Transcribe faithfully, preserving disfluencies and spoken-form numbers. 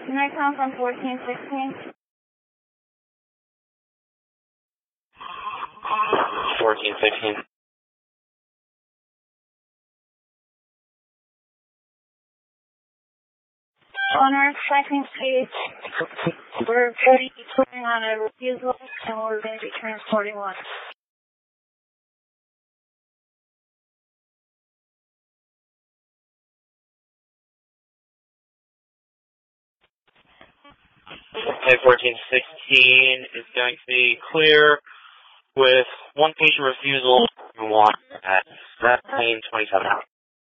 Can I come from fourteen sixteen? fourteen sixteen. On our second page, we're putting on a refusal and we're going to be transporting one. Okay, fourteen sixteen is going to be clear with one patient refusal and one at seventeen twenty-seven.